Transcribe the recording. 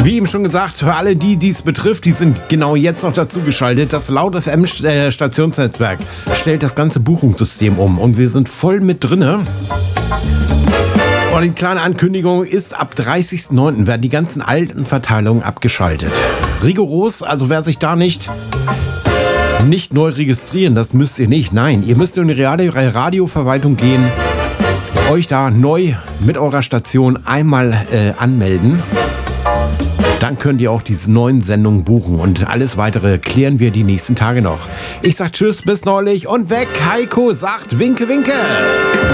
Wie eben schon gesagt, für alle, die dies betrifft, die sind genau jetzt noch dazu geschaltet. Das Laut FM Stationsnetzwerk stellt das ganze Buchungssystem um und wir sind voll mit drinne. Und die kleine Ankündigung ist, ab 30.09. werden die ganzen alten Verteilungen abgeschaltet. Rigoros, also wer sich da nicht neu registrieren, das müsst ihr nicht. Nein, ihr müsst in die Radioverwaltung gehen, euch da neu mit eurer Station einmal anmelden. Dann könnt ihr auch diese neuen Sendungen buchen und alles weitere klären wir die nächsten Tage noch. Ich sag tschüss, bis neulich und weg. Heiko sagt Winke, Winke.